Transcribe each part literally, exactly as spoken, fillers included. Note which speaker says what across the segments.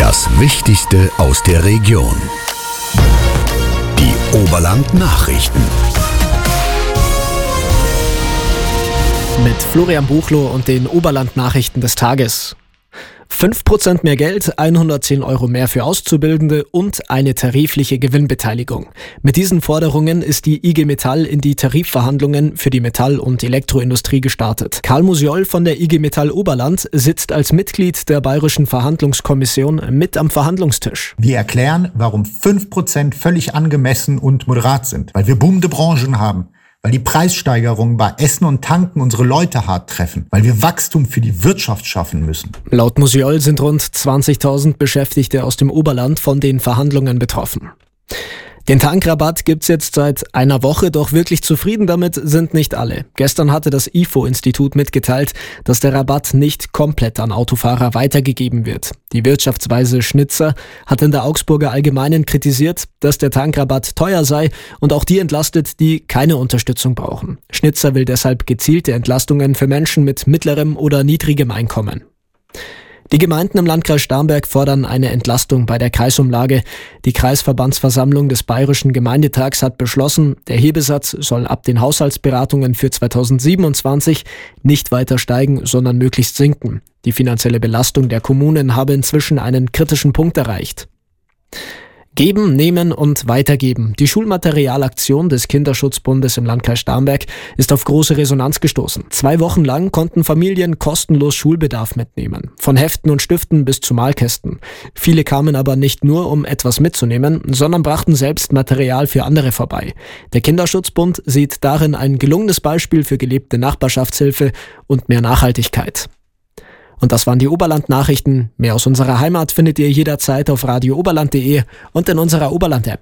Speaker 1: Das Wichtigste aus der Region. Die Oberland-Nachrichten.
Speaker 2: Mit Florian Buchloh und den Oberland-Nachrichten des Tages. fünf Prozent mehr Geld, hundertzehn Euro mehr für Auszubildende und eine tarifliche Gewinnbeteiligung. Mit diesen Forderungen ist die I G Metall in die Tarifverhandlungen für die Metall- und Elektroindustrie gestartet. Karl Musiol von der I G Metall Oberland sitzt als Mitglied der Bayerischen Verhandlungskommission mit am Verhandlungstisch.
Speaker 3: Wir erklären, warum fünf Prozent völlig angemessen und moderat sind. Weil wir boomende Branchen haben. Weil die Preissteigerungen bei Essen und Tanken unsere Leute hart treffen. Weil wir Wachstum für die Wirtschaft schaffen müssen.
Speaker 2: Laut Musiol sind rund zwanzigtausend Beschäftigte aus dem Oberland von den Verhandlungen betroffen. Den Tankrabatt gibt's jetzt seit einer Woche, doch wirklich zufrieden damit sind nicht alle. Gestern hatte das I F O-Institut mitgeteilt, dass der Rabatt nicht komplett an Autofahrer weitergegeben wird. Die Wirtschaftsweise Schnitzer hat in der Augsburger Allgemeinen kritisiert, dass der Tankrabatt teuer sei und auch die entlastet, die keine Unterstützung brauchen. Schnitzer will deshalb gezielte Entlastungen für Menschen mit mittlerem oder niedrigem Einkommen. Die Gemeinden im Landkreis Starnberg fordern eine Entlastung bei der Kreisumlage. Die Kreisverbandsversammlung des Bayerischen Gemeindetags hat beschlossen, der Hebesatz soll ab den Haushaltsberatungen für zweitausendsiebenundzwanzig nicht weiter steigen, sondern möglichst sinken. Die finanzielle Belastung der Kommunen habe inzwischen einen kritischen Punkt erreicht. Geben, nehmen und weitergeben. Die Schulmaterialaktion des Kinderschutzbundes im Landkreis Starnberg ist auf große Resonanz gestoßen. Zwei Wochen lang konnten Familien kostenlos Schulbedarf mitnehmen. Von Heften und Stiften bis zu Malkästen. Viele kamen aber nicht nur, um etwas mitzunehmen, sondern brachten selbst Material für andere vorbei. Der Kinderschutzbund sieht darin ein gelungenes Beispiel für gelebte Nachbarschaftshilfe und mehr Nachhaltigkeit. Und das waren die Oberland-Nachrichten. Mehr aus unserer Heimat findet ihr jederzeit auf radio oberland punkt de und in unserer Oberland-App.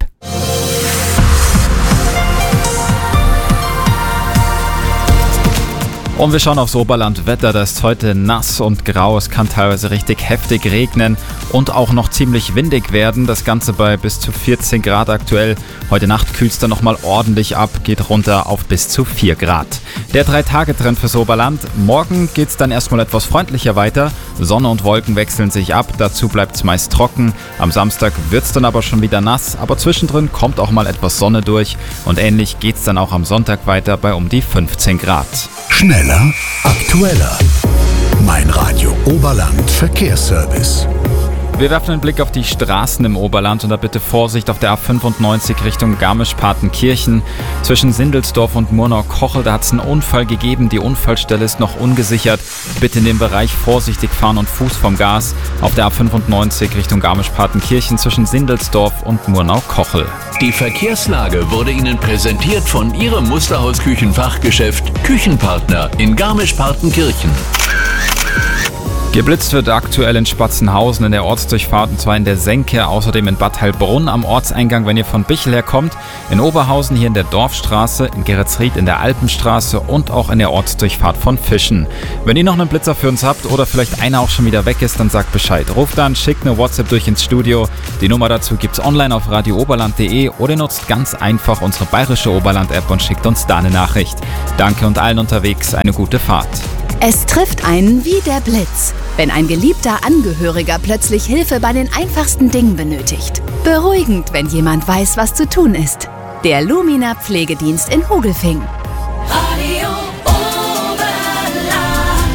Speaker 4: Und wir schauen aufs Oberland-Wetter. Das ist heute nass und grau. Es kann teilweise richtig heftig regnen und auch noch ziemlich windig werden. Das Ganze bei bis zu vierzehn Grad aktuell. Heute Nacht kühlt es dann nochmal ordentlich ab, geht runter auf bis zu vier Grad. Der drei-Tage-Trend fürs Oberland. Morgen geht es dann erstmal etwas freundlicher weiter. Sonne und Wolken wechseln sich ab. Dazu bleibt es meist trocken. Am Samstag wird es dann aber schon wieder nass. Aber zwischendrin kommt auch mal etwas Sonne durch. Und ähnlich geht es dann auch am Sonntag weiter bei um die fünfzehn Grad.
Speaker 1: Schneller, aktueller. Mein Radio Oberland Verkehrsservice.
Speaker 4: Wir werfen einen Blick auf die Straßen im Oberland und da bitte Vorsicht auf der A fünfundneunzig Richtung Garmisch-Partenkirchen. Zwischen Sindelsdorf und Murnau-Kochel, da hat es einen Unfall gegeben. Die Unfallstelle ist noch ungesichert. Bitte in dem Bereich vorsichtig fahren und Fuß vom Gas. Auf der A fünfundneunzig Richtung Garmisch-Partenkirchen zwischen Sindelsdorf und Murnau-Kochel.
Speaker 5: Die Verkehrslage wurde Ihnen präsentiert von Ihrem Musterhaus-Küchenfachgeschäft Küchenpartner in Garmisch-Partenkirchen.
Speaker 4: Geblitzt wird aktuell in Spatzenhausen in der Ortsdurchfahrt und zwar in der Senke, außerdem in Bad Heilbrunn am Ortseingang, wenn ihr von Bichl herkommt, in Oberhausen hier in der Dorfstraße, in Geretsried in der Alpenstraße und auch in der Ortsdurchfahrt von Fischen. Wenn ihr noch einen Blitzer für uns habt oder vielleicht einer auch schon wieder weg ist, dann sagt Bescheid. Ruft an, schickt eine WhatsApp durch ins Studio. Die Nummer dazu gibt's online auf radio oberland punkt de oder ihr nutzt ganz einfach unsere bayerische Oberland-App und schickt uns da eine Nachricht. Danke und allen unterwegs eine gute Fahrt.
Speaker 6: Es trifft einen wie der Blitz, wenn ein geliebter Angehöriger plötzlich Hilfe bei den einfachsten Dingen benötigt. Beruhigend, wenn jemand weiß, was zu tun ist. Der Lumina Pflegedienst in Hogelfing.
Speaker 7: Radio Oberland.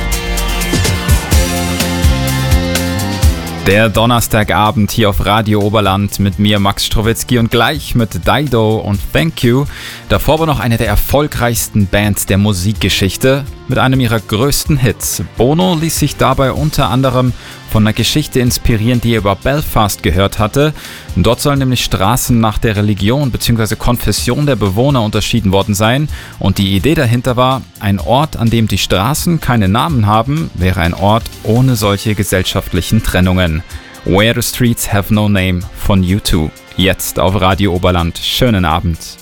Speaker 4: Der Donnerstagabend hier auf Radio Oberland mit mir, Max Strowitzki, und gleich mit Dido und Thank You. Davor aber noch eine der erfolgreichsten Bands der Musikgeschichte mit einem ihrer größten Hits. Bono ließ sich dabei unter anderem von einer Geschichte inspirieren, die er über Belfast gehört hatte. Dort sollen nämlich Straßen nach der Religion bzw. Konfession der Bewohner unterschieden worden sein. Und die Idee dahinter war, ein Ort, an dem die Straßen keine Namen haben, wäre ein Ort ohne solche gesellschaftlichen Trennungen. Where the Streets Have No Name von U zwei. Jetzt auf Radio Oberland. Schönen Abend.